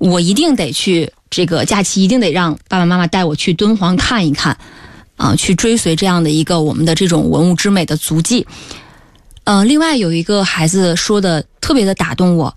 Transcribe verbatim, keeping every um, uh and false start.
我一定得去这个假期，一定得让爸爸妈妈带我去敦煌看一看，啊，去追随这样的一个我们的这种文物之美的足迹。呃，另外有一个孩子说的特别的打动我，